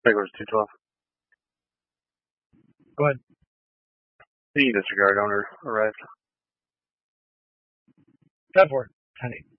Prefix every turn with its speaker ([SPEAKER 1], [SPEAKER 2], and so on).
[SPEAKER 1] think it was 212.
[SPEAKER 2] Go ahead.
[SPEAKER 1] The disregard owner arrived.
[SPEAKER 2] 10-4. 10-8.